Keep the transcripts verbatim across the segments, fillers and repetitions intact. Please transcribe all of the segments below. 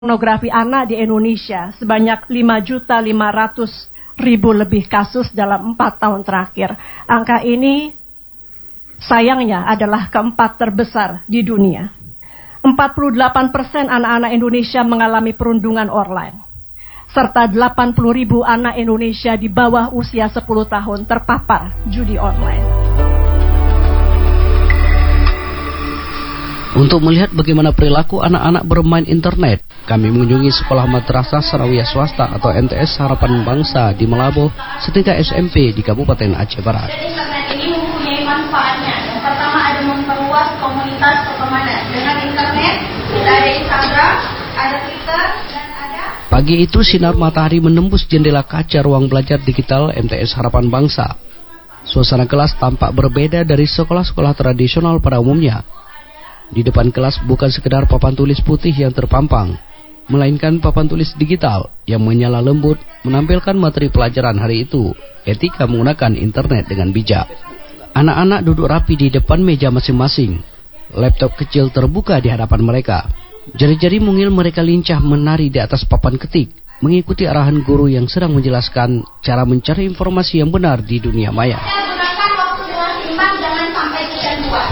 Pornografi anak di Indonesia sebanyak lima juta lima ratus ribu lebih kasus dalam empat tahun terakhir. Angka ini sayangnya adalah keempat terbesar di dunia. empat puluh delapan persen anak-anak Indonesia mengalami perundungan online. Serta delapan puluh ribu anak Indonesia di bawah usia sepuluh tahun terpapar judi online. Untuk melihat bagaimana perilaku anak-anak bermain internet, kami mengunjungi Sekolah Madrasah Sanawiyah Swasta atau M T S Harapan Bangsa di Melaboh, setingkat S M P di Kabupaten Aceh Barat. Jadi internet ini mempunyai manfaatnya. Yang pertama ada memperluas komunitas pertemanan. Dengan internet kita ada Instagram, ada Twitter, dan ada... Pagi itu sinar matahari menembus jendela kaca ruang belajar digital M T S Harapan Bangsa. Suasana kelas tampak berbeda dari sekolah-sekolah tradisional pada umumnya. Di depan kelas bukan sekedar papan tulis putih yang terpampang, melainkan papan tulis digital yang menyala lembut menampilkan materi pelajaran hari itu, etika menggunakan internet dengan bijak. Anak-anak duduk rapi di depan meja masing-masing. Laptop kecil terbuka di hadapan mereka. Jari-jari mungil mereka lincah menari di atas papan ketik, mengikuti arahan guru yang sedang menjelaskan cara mencari informasi yang benar di dunia maya. Gunakan waktu dengan seimbang, jangan sampai kecanduan.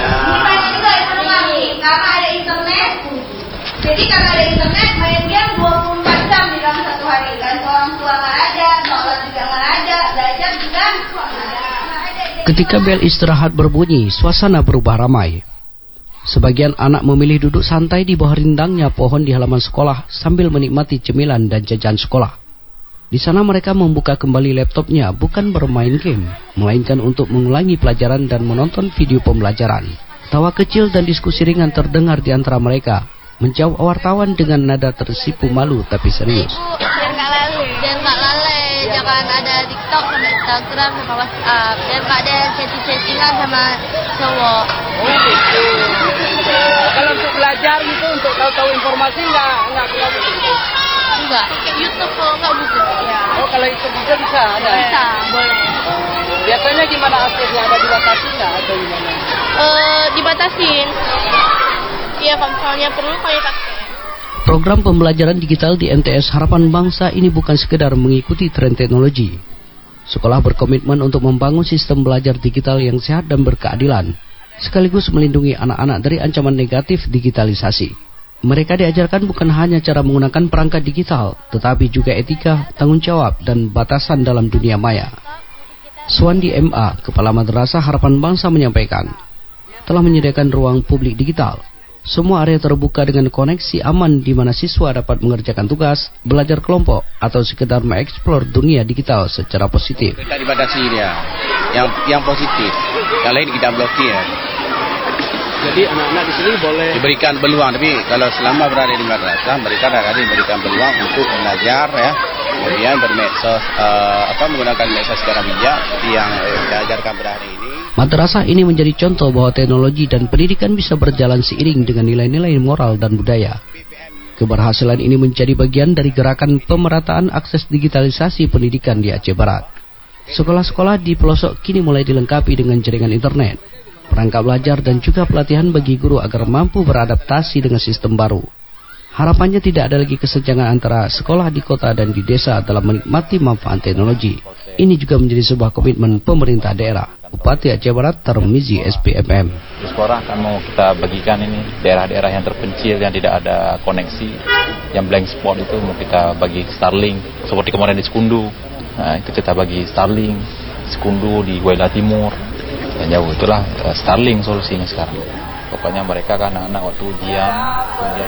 Karena ada internet, jadi karena ada internet main game dua puluh empat jam di dalam satu hari. Dan orang tua nggak ada, sholat juga nggak ada, belajar juga nggak ada. Ketika bel istirahat berbunyi, suasana berubah ramai. Sebagian anak memilih duduk santai di bawah rindangnya pohon di halaman sekolah sambil menikmati cemilan dan jajan sekolah. Di sana mereka membuka kembali laptopnya bukan bermain game, melainkan untuk mengulangi pelajaran dan menonton video pembelajaran. Tawa kecil dan diskusi ringan terdengar di antara mereka, menjawab wartawan dengan nada tersipu malu tapi serius. Ibu, biar nggak lalai, biar nggak lalai, jangan ada TikTok sama Instagram sama WhatsApp, biar nggak ada chatting-chattingan sama cowok. Oh gitu. Kalau untuk belajar gitu, untuk tahu-tahu informasi nggak nggak perlu buku. Enggak, YouTube kok nggak buku. Ya. Oh kalau itu juga bisa ada. Bisa, boleh. Oh, biasanya gimana aksesnya, ada dibatasi nggak atau gimana? Uh, dibatasin. Iya, kalau misalnya perlu kayak pakai. Program pembelajaran digital di M T S Harapan Bangsa ini bukan sekedar mengikuti tren teknologi. Sekolah berkomitmen untuk membangun sistem belajar digital yang sehat dan berkeadilan, sekaligus melindungi anak-anak dari ancaman negatif digitalisasi. Mereka diajarkan bukan hanya cara menggunakan perangkat digital, tetapi juga etika, tanggung jawab, dan batasan dalam dunia maya. Suwandi M A, Kepala Madrasah Harapan Bangsa menyampaikan, telah menyediakan ruang publik digital. Semua area terbuka dengan koneksi aman di mana siswa dapat mengerjakan tugas, belajar kelompok, atau sekedar mengeksplor dunia digital secara positif. Kita dibatasi dia, yang yang positif, yang lain kita blokir. Jadi anak-anak di sini boleh diberikan peluang, tapi kalau selama berada di madrasah, mereka ada diberikan peluang untuk belajar ya, kemudian bermedsos, uh, apa menggunakan medsos secara bijak yang diajarkan pada hari ini. Madrasah ini menjadi contoh bahwa teknologi dan pendidikan bisa berjalan seiring dengan nilai-nilai moral dan budaya. Keberhasilan ini menjadi bagian dari gerakan pemerataan akses digitalisasi pendidikan di Aceh Barat. Sekolah-sekolah di pelosok kini mulai dilengkapi dengan jaringan internet, perangkat belajar dan juga pelatihan bagi guru agar mampu beradaptasi dengan sistem baru. Harapannya tidak ada lagi kesenjangan antara sekolah di kota dan di desa dalam menikmati manfaat teknologi. Ini juga menjadi sebuah komitmen pemerintah daerah. Bupati Aceh Barat Tarmizi S P M M. Di sekolah akan mau kita bagikan ini daerah-daerah yang terpencil yang tidak ada koneksi, yang blank spot itu mau kita bagi Starlink. Seperti kemarin di Sekundu, nah, itu kita bagi Starlink, Sekundu di Guaila Timur. Dan jauh itulah uh, Starlink solusinya sekarang. Pokoknya mereka kan anak-anak waktu ujian, kemudian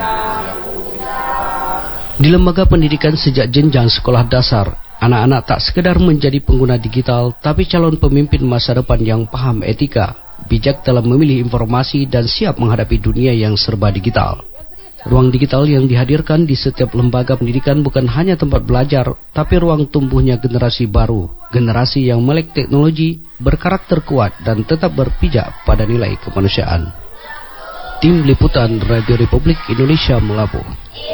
di lembaga pendidikan sejak jenjang sekolah dasar, anak-anak tak sekedar menjadi pengguna digital, tapi calon pemimpin masa depan yang paham etika, bijak dalam memilih informasi dan siap menghadapi dunia yang serba digital. Ruang digital yang dihadirkan di setiap lembaga pendidikan bukan hanya tempat belajar, tapi ruang tumbuhnya generasi baru, generasi yang melek teknologi, berkarakter kuat dan tetap berpijak pada nilai kemanusiaan. Tim Liputan Radio Republik Indonesia Melaboh.